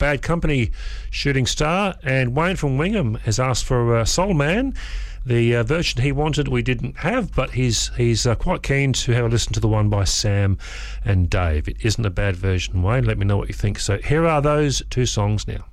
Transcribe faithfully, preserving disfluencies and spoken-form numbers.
Bad Company, Shooting Star, and Wayne from Wingham has asked for uh, Soul Man. The uh, version he wanted we didn't have, but he's he's uh, quite keen to have a listen to the one by Sam and Dave. It isn't a bad version, Wayne. Let me know what you think. So here are those two songs now.